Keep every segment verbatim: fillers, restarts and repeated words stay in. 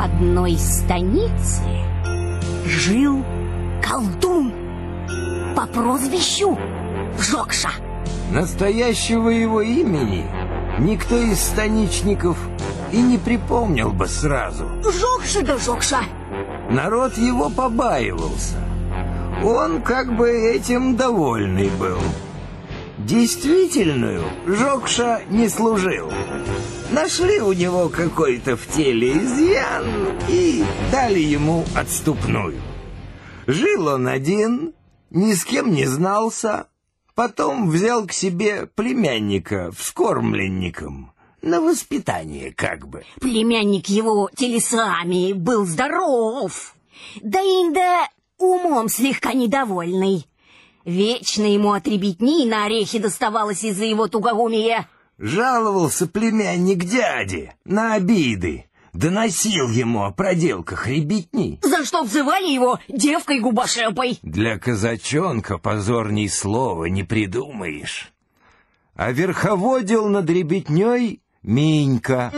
одной станице жил колдун по прозвищу Жокша. Настоящего его имени никто из станичников и не припомнил бы сразу. Жокша да Жокша. Народ его побаивался. Он как бы этим довольный был. Действительную Жокша не служил. Нашли у него какой-то в теле изъян и дали ему отступную. Жил он один, ни с кем не знался. Потом взял к себе племянника вскормленником, на воспитание как бы. Племянник его телесами был здоров, да и да умом слегка недовольный. Вечно ему от ребятни на орехи доставалось из-за его тугоумия. Жаловался племянник дяде на обиды, доносил ему о проделках ребятни. За что взывали его девкой губошепой. Для казачонка позорней слова не придумаешь. А верховодил над ребятней Минька.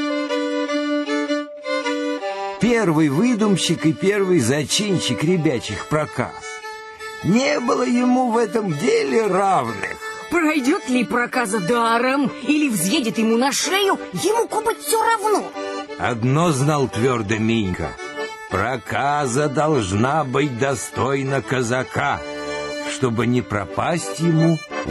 Первый выдумщик и первый зачинщик ребячих проказ. Не было ему в этом деле равных. Пройдет ли проказа даром или взъедет ему на шею, ему кубать все равно. Одно знал твердо Минька: проказа должна быть достойна казака, чтобы не пропасть ему